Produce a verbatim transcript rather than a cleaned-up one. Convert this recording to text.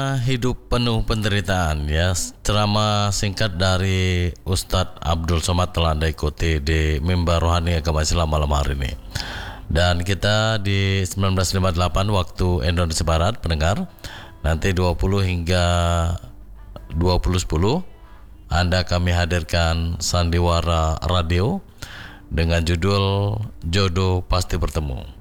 hidup penuh penderitaan, ya. Ceramah singkat dari Ustadz Abdul Somad telah Anda ikuti di Mimbar Rohani Agama Islam malam hari ini. Dan kita di sembilan belas lima puluh delapan waktu Indonesia Barat, pendengar, nanti dua puluh hingga dua puluh sepuluh Anda kami hadirkan Sandiwara Radio dengan judul Jodoh Pasti Bertemu.